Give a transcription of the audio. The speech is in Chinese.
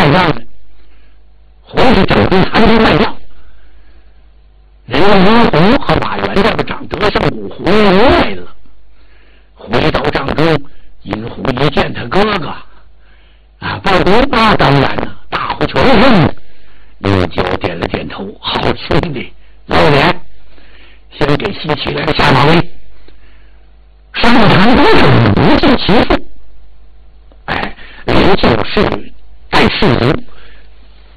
样的，胡是正中残兵卖将，人家李虎和马元这个长德胜五虎来了，回到帐中，尹虎一见他哥哥报国啊，当然了，大呼全胜，刘九点了点头，好兄弟，老脸，先给西岐来个下马威，上场都是无尽其数，刘九是带士卒